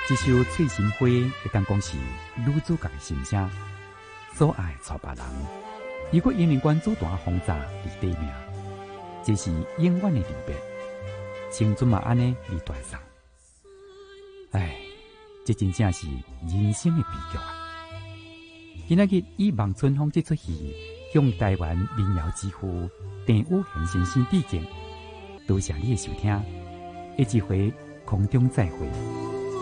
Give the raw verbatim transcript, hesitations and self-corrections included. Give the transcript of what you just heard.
这首《翠心花》会当讲是女主角的心声，所爱娶别人，如果因为关注大轰炸而得命，这是永远的离别，青春嘛安尼离断送。唉，这真正是人生的悲剧啊！今仔日以望春风这出戏，向台湾民谣之父陈武宪先生致敬。多谢你的收听，下一回空中再会。